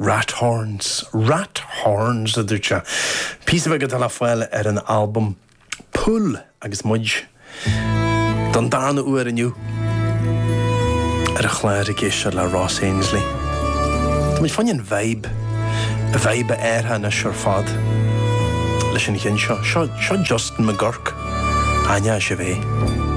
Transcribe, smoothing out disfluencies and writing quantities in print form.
Rat Horns a dúirte. Písa bheith go tal foiile ar an album Pull agus muid don darna uair aniu ar a chléir a géisir le Ross Ainsley. Tá muid fann an vibe a airthe na siar fad leis an chin seo Justin McGurk aine se bhé.